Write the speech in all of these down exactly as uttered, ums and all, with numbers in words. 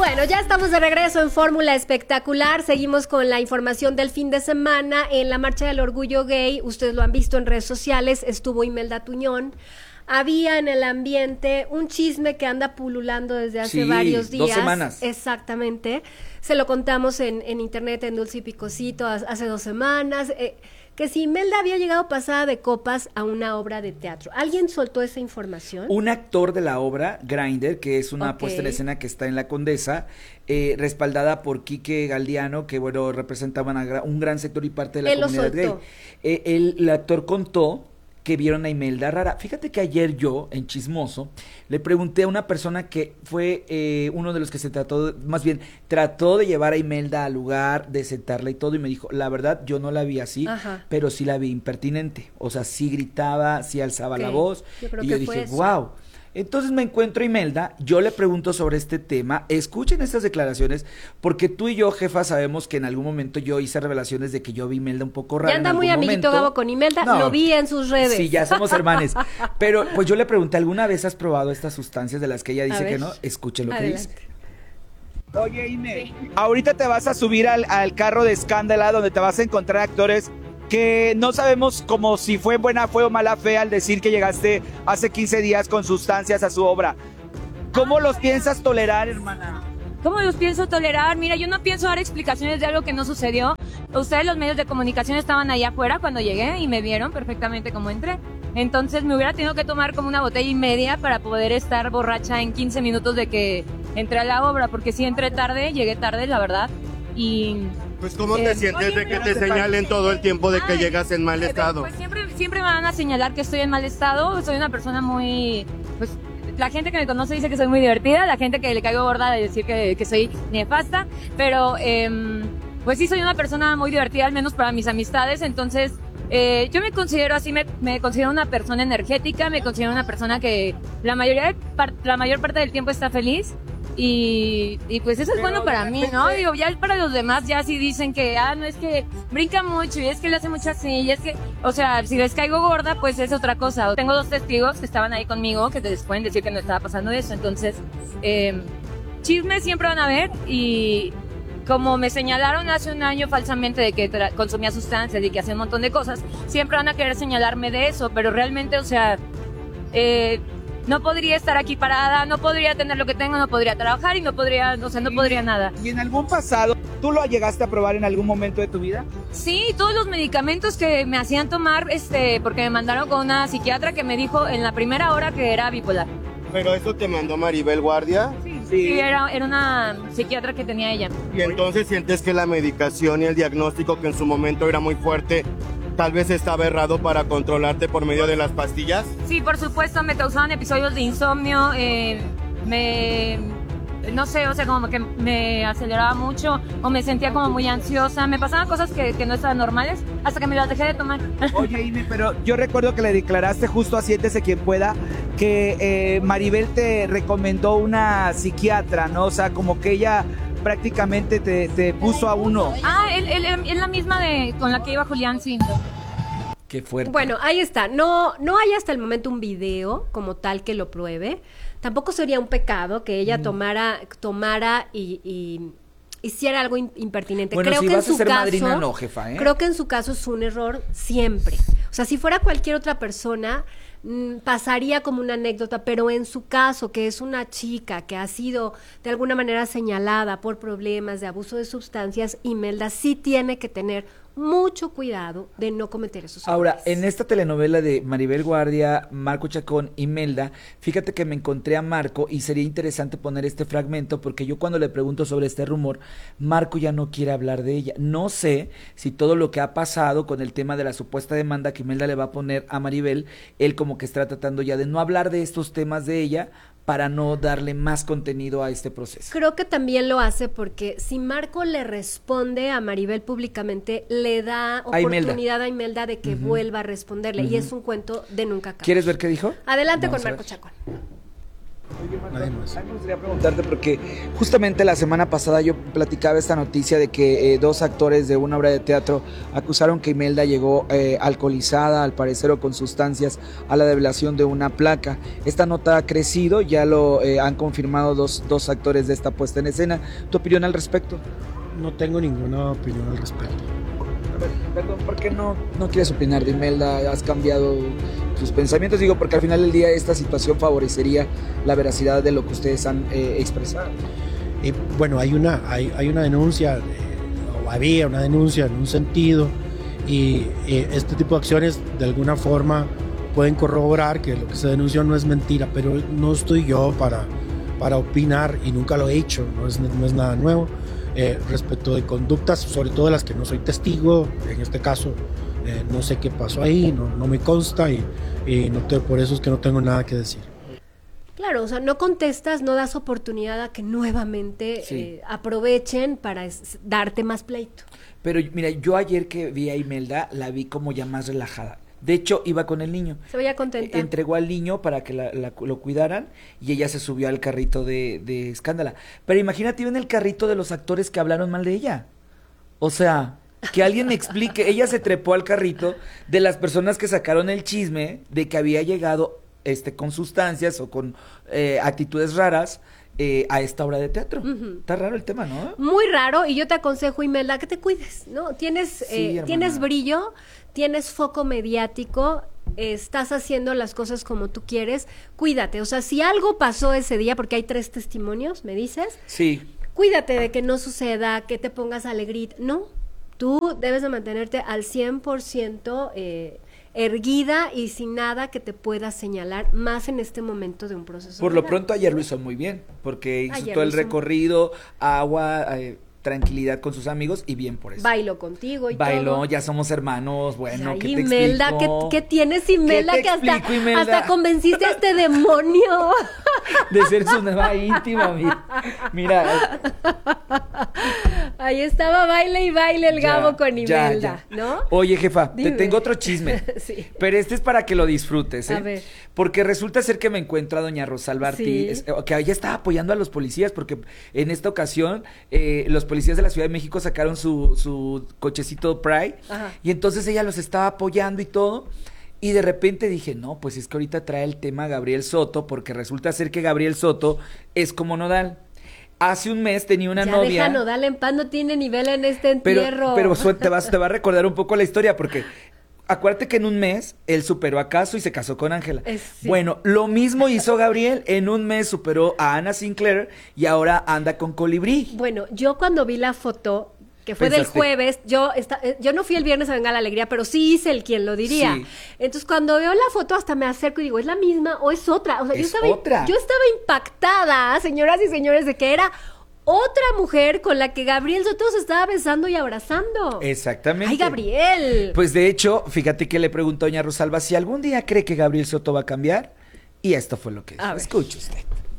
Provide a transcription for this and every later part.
Bueno, ya estamos de regreso en Fórmula Espectacular. Seguimos con la información del fin de semana. En la Marcha del Orgullo Gay, ustedes lo han visto en redes sociales, estuvo Imelda Tuñón. Había en el ambiente un chisme que anda pululando desde hace sí, varios días. dos semanas. Exactamente. Se lo contamos en, en internet, en Dulce y Picosito, hace dos semanas. Eh, que si Imelda había llegado pasada de copas a una obra de teatro. ¿Alguien soltó esa información? Un actor de la obra, Grindr, que es una Okay. puesta en escena que está en La Condesa, eh, respaldada por Quique Galdiano, que bueno, representaba una, un gran sector y parte de la Él lo comunidad gay. soltó. Eh, el, el actor contó que vieron a Imelda rara. Fíjate que ayer yo, en Chismoso, le pregunté a una persona que fue eh, uno de los que se trató, de, más bien, trató de llevar a Imelda al lugar, de sentarla y todo, y me dijo, la verdad, yo no la vi así, Ajá. pero sí la vi impertinente. O sea, sí gritaba, sí alzaba Okay. la voz, Yo creo y que yo fue dije, eso. wow. Entonces me encuentro a Imelda, yo le pregunto sobre este tema, escuchen estas declaraciones, porque tú y yo, jefa, sabemos que en algún momento yo hice revelaciones de que yo vi a Imelda un poco rara. Ya anda en muy algún amiguito momento. Gabo con Imelda, No. lo vi en sus redes. Sí, ya somos hermanes. Pero pues yo le pregunté, ¿alguna vez has probado estas sustancias de las que ella A dice ver. que no? Escuchen lo Adelante. que dice. Oye, Ine, ahorita te vas a subir al, al carro de Escándala, donde te vas a encontrar actores que no sabemos como si fue buena fe o mala fe al decir que llegaste hace quince días con sustancias a su obra. ¿Cómo los piensas tolerar, hermana? ¿Cómo los pienso tolerar? Mira, yo no pienso dar explicaciones de algo que no sucedió. Ustedes, los medios de comunicación, estaban allá afuera cuando llegué y me vieron perfectamente cómo entré. Entonces me hubiera tenido que tomar como una botella y media para poder estar borracha en quince minutos de que entré a la obra, porque sí entré tarde, llegué tarde, la verdad. Y Pues ¿cómo te Eh, sientes oye, de que pero- te señalen todo el tiempo de que Ay, llegas en mal eh, estado? Pues siempre, siempre me van a señalar que estoy en mal estado. Soy una persona muy... Pues, la gente que me conoce dice que soy muy divertida, la gente que le caigo gorda de decir que, que soy nefasta, pero eh, pues sí soy una persona muy divertida, al menos para mis amistades, entonces eh, yo me considero así, me, me considero una persona energética, me considero una persona que la mayoría de par- la mayor parte del tiempo está feliz. Y, y pues eso es Pero bueno para de mí, repente- ¿no? Digo, ya para los demás ya sí dicen que, ah, no, es que brinca mucho y es que le hace mucho así y es que, o sea, si les caigo gorda, pues es otra cosa. Tengo dos testigos que estaban ahí conmigo que les pueden decir que no estaba pasando eso. Entonces, eh, chismes siempre van a haber y como me señalaron hace un año falsamente de que tra- consumía sustancias y que hacía un montón de cosas, siempre van a querer señalarme de eso, pero realmente, o sea, eh, no podría estar aquí parada, no podría tener lo que tengo, no podría trabajar y no podría, o sea, no podría nada. ¿Y en algún pasado tú lo llegaste a probar en algún momento de tu vida? Sí, todos los medicamentos que me hacían tomar, este, porque me mandaron con una psiquiatra que me dijo en la primera hora que era bipolar. ¿Pero eso te mandó Maribel Guardia? Sí, sí, era, era una psiquiatra que tenía ella. Y entonces sientes que la medicación y el diagnóstico, que en su momento era muy fuerte, tal vez estaba errado para controlarte por medio de las pastillas. Sí, por supuesto, me causaban episodios de insomnio, eh, me, no sé, o sea, como que me aceleraba mucho o me sentía como muy ansiosa, me pasaban cosas que, que no estaban normales hasta que me las dejé de tomar. Oye, Ine, pero yo recuerdo que le declaraste justo a Siéntese Quien Pueda que eh, Maribel te recomendó una psiquiatra, ¿no? O sea, como que ella prácticamente te, te puso a uno. Ah, él, él, él- es la misma de con la que iba Julián, sí. Qué fuerte. Bueno, ahí está. No, no hay hasta el momento un video como tal que lo pruebe. Tampoco sería un pecado que ella tomara, tomara y, y hiciera algo in- impertinente. Bueno, creo si que vas en su a ser caso, madrina, no, jefa, ¿eh? Creo que en su caso es un error siempre. O sea, si fuera cualquier otra persona, mm, pasaría como una anécdota, pero en su caso, que es una chica que ha sido de alguna manera señalada por problemas de abuso de sustancias, Imelda sí tiene que tener mucho cuidado de no cometer esos errores. Ahora, en esta telenovela de Maribel Guardia, Marco Chacón, Imelda, fíjate que me encontré a Marco y sería interesante poner este fragmento porque yo cuando le pregunto sobre este rumor, Marco ya no quiere hablar de ella. No sé si todo lo que ha pasado con el tema de la supuesta demanda que Imelda le va a poner a Maribel, él como que está tratando ya de no hablar de estos temas de ella para no darle más contenido a este proceso. Creo que también lo hace porque si Marco le responde a Maribel públicamente, le da A Imelda. oportunidad a Imelda de que vuelva a responderle. Y es un cuento de nunca acabar. ¿Quieres ver qué dijo? Adelante Vamos con a Marco ver. Chacón. nadie más. A mí me gustaría preguntarte porque justamente la semana pasada yo platicaba esta noticia de que eh, dos actores de una obra de teatro acusaron que Imelda llegó eh, alcoholizada, al parecer, o con sustancias a la develación de una placa. Esta nota ha crecido, ya lo eh, han confirmado dos, dos actores de esta puesta en escena. ¿Tu opinión al respecto? No tengo ninguna opinión al respecto. A ver, perdón, ¿por qué no, no quieres opinar de Imelda? ¿Has cambiado tus pensamientos? Digo, porque al final del día esta situación favorecería la veracidad de lo que ustedes han eh, expresado. Y bueno, hay una, hay, hay una denuncia, eh, o había una denuncia en un sentido, y eh, este tipo de acciones de alguna forma pueden corroborar que lo que se denunció no es mentira, pero no estoy yo para, para opinar, y nunca lo he hecho, no es, no es nada nuevo. Eh, respecto de conductas, sobre todo de las que no soy testigo, en este caso eh, no sé qué pasó ahí, no, no me consta, y, y no te, por eso es que no tengo nada que decir. Claro, o sea, no contestas, no das oportunidad a que nuevamente Sí. eh, aprovechen para es- darte más pleito. Pero mira, yo ayer que vi a Imelda, la vi como ya más relajada. De hecho, iba con el niño. Se veía contenta. Entregó al niño para que la, la- lo cuidaran y ella se subió al carrito de, de Escándala. Pero imagínate, iba en el carrito de los actores que hablaron mal de ella. O sea, que alguien me explique. Ella se trepó al carrito de las personas que sacaron el chisme de que había llegado este con sustancias o con eh, actitudes raras eh, a esta obra de teatro. Ujú. Está raro el tema, ¿no? Muy raro, y yo te aconsejo, Imelda, que te cuides, ¿no? Tienes, Sí, eh, hermana. tienes brillo, tienes foco mediático, eh, estás haciendo las cosas como tú quieres, cuídate. O sea, si algo pasó ese día, porque hay tres testimonios, me dices, Sí. cuídate de que no suceda, que te pongas alegrita. No, tú debes de mantenerte al cien por ciento eh, erguida y sin nada que te pueda señalar, más en este momento de un proceso. Por lo legal. pronto ayer lo hizo muy bien, porque hizo Ayer todo lo el hizo- recorrido, agua, eh, tranquilidad con sus amigos y bien por eso. Bailo contigo y Bailó, todo. ya somos hermanos, bueno, Ay, ¿qué te Imelda, ¿qué, explico? qué tienes, Imelda? ¿Qué te Que hasta, explico, Imelda? hasta convenciste a este demonio. De ser su nueva íntima, mira. Mira, Ahí estaba baile y baile el ya, Gabo con ya, Imelda, ya. ¿no? Oye, jefa, Dime. te tengo otro chisme. Sí. Pero este es para que lo disfrutes, ¿eh? A ver. Porque resulta ser que me encuentro a doña Rosalba Sí. Ortiz, eh, que ella estaba apoyando a los policías, porque en esta ocasión eh, los policías de la Ciudad de México sacaron su, su cochecito Pride, Ajá. y entonces ella los estaba apoyando y todo. Y de repente dije, no, pues es que ahorita trae el tema Gabriel Soto, porque resulta ser que Gabriel Soto es como Nodal. Hace un mes tenía una ya novia. deja Nodal en paz, no tiene nivel en este Pero, entierro. pero su- te, vas, te va a recordar un poco la historia, porque acuérdate que en un mes él superó a Caso y se casó con Ángela. Es- sí. Bueno, lo mismo hizo Gabriel, en un mes superó a Ana Sinclair y ahora anda con Colibrí. Bueno, yo cuando vi la foto, que fue del Pensaste. jueves, yo esta- eh, yo no fui el viernes a Venga la Alegría, pero sí hice el quien lo diría. Sí. Entonces, cuando veo la foto, hasta me acerco y digo, ¿es la misma o es otra? O sea, yo Es estaba, otra. yo estaba impactada, señoras y señores, de que era otra mujer con la que Gabriel Soto se estaba besando y abrazando. Exactamente. ¡Ay, Gabriel! Pues de hecho, fíjate que le preguntó a doña Rosalba si algún día cree que Gabriel Soto va a cambiar. Y esto fue lo que dijo. A ver. Escuche usted.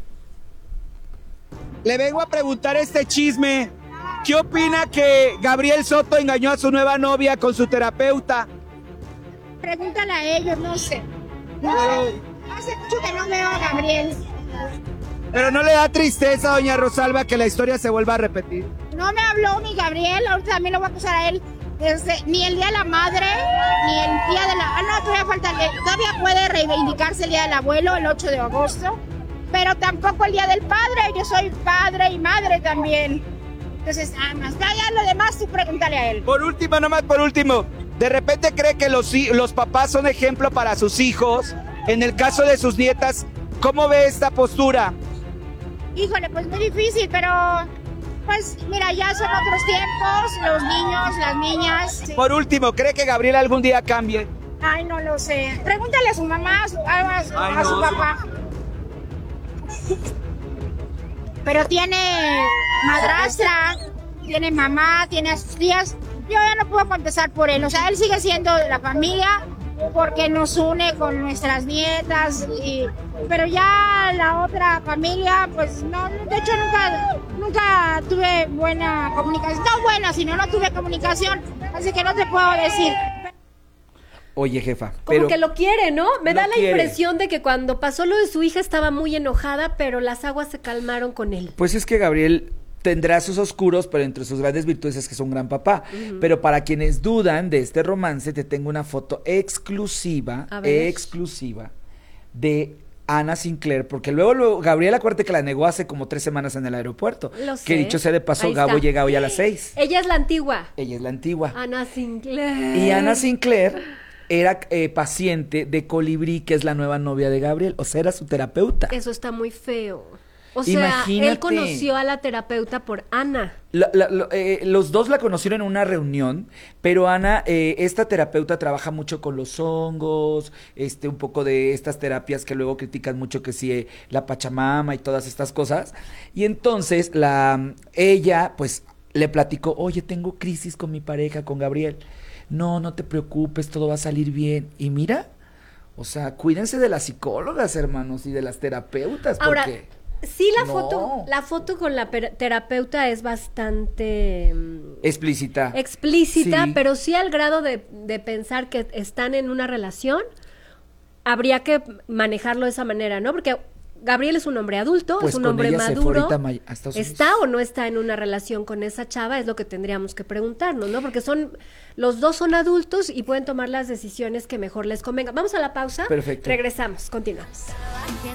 Le vengo a preguntar este chisme. ¿Qué opina que Gabriel Soto engañó a su nueva novia con su terapeuta? Pregúntale a ellos, no sé. No, hace mucho que no veo a Gabriel. Pero no le da tristeza, doña Rosalba, que la historia se vuelva a repetir. No me habló mi Gabriel, ahorita también lo voy a acusar a él. Desde, ni el día de la madre, ni el día de la... Ah, no, todavía falta... el- Todavía puede reivindicarse el día del abuelo, el ocho de agosto. Pero tampoco el día del padre. Yo soy padre y madre también. Entonces, nada más. Ya, ya lo demás tú pregúntale a él. Por último, nomás por último, ¿de repente cree que los, hi- los papás son ejemplo para sus hijos? En el caso de sus nietas, ¿cómo ve esta postura? Híjole, pues muy difícil, pero... Pues mira, ya son otros tiempos, los niños, las niñas. Sí. Por último, ¿cree que Gabriel algún día cambie? Ay, no lo sé. Pregúntale a su mamá, a su, a su- Ay, a su no. papá. Pero tiene madrastra, tiene mamá, tiene a sus tías. Yo ya no puedo contestar por él. O sea, él sigue siendo de la familia porque nos une con nuestras nietas. Y, pero ya la otra familia, pues no. De hecho, nunca, nunca tuve buena comunicación. No buena, sino no tuve comunicación. Así que no te puedo decir. Oye, jefa. Como pero que lo quiere, ¿no? Me lo da la quiere. impresión de que cuando pasó lo de su hija estaba muy enojada, pero las aguas se calmaron con él. Pues es que Gabriel tendrá sus oscuros, pero entre sus grandes virtudes es que es un gran papá. Uh-huh. Pero para quienes dudan de este romance, te tengo una foto exclusiva, exclusiva, de Ana Sinclair, porque luego, luego Gabriel, acuérdate que la negó hace como tres semanas en el aeropuerto. Lo sé. Que dicho sea de paso, Ahí Gabo está. llega hoy a las seis. Ella es la antigua. Ella es la antigua. Ana Sinclair. Y Ana Sinclair era eh, paciente de Colibrí, que es la nueva novia de Gabriel, o sea, era su terapeuta. Eso está muy feo. O sea, Imagínate. él conoció a la terapeuta por Ana. La, la, lo, eh, los dos la conocieron en una reunión, pero Ana, eh, esta terapeuta trabaja mucho con los hongos, este, un poco de estas terapias que luego critican mucho, que sí, eh, la Pachamama y todas estas cosas. Y entonces la, ella, pues, le platicó, oye, tengo crisis con mi pareja, con Gabriel. No, no te preocupes, todo va a salir bien. Y mira, o sea, cuídense de las psicólogas, hermanos, y de las terapeutas, Ahora, porque... sí, la no. foto, la foto con la per- terapeuta es bastante mm, explícita. explícita, Sí. pero sí al grado de, de pensar que están en una relación, habría que manejarlo de esa manera, ¿no? Porque Gabriel es un hombre adulto, Pues es un con hombre ella se fue maduro. ahorita ma- a Estados Unidos. ¿Está o no está en una relación con esa chava? Es lo que tendríamos que preguntarnos, ¿no? Porque son, los dos son adultos y pueden tomar las decisiones que mejor les convenga. Vamos a la pausa. Perfecto. Regresamos, continuamos. Que